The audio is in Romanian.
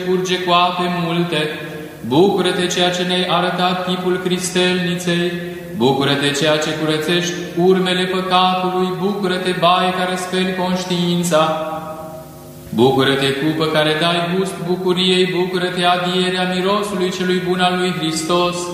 curge cu ape multe. Bucură-te, ceea ce ne-ai arătat chipul cristelniței. Bucură-te, ceea ce curățești urmele păcatului. Bucură-te, baie care speli conștiința. Bucură-te, cupă care dai gust bucuriei. Bucură-te, adierea mirosului celui bun al lui Hristos.